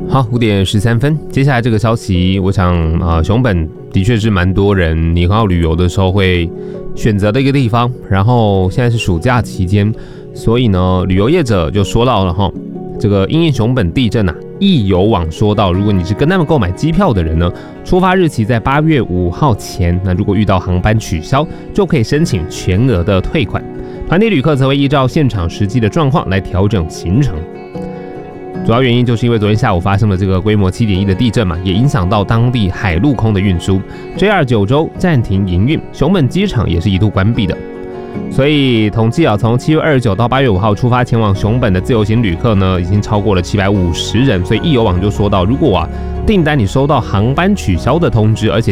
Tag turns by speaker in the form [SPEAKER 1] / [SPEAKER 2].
[SPEAKER 1] 好，5:13，接下来这个消息，我想熊本的确是蛮多人你要旅游的时候会选择的一个地方。然后现在是暑假期间，所以呢，旅游业者就说到了哈，这个因应熊本地震啊，易游网说到，如果你是跟他们购买机票的人呢，出发日期在8月5号前，那如果遇到航班取消，就可以申请全额的退款。团体旅客则会依照现场实际的状况来调整行程。主要原因就是因为昨天下午发生了这个规模7.1的地震嘛，也影响到当地海陆空的运输 ，JR 九州暂停营运，熊本机场也是一度关闭的。所以统计啊，从7月29到8月5号出发前往熊本的自由行旅客呢，已经超过了750人。所以易游网就说到，如果订单你收到航班取消的通知，而且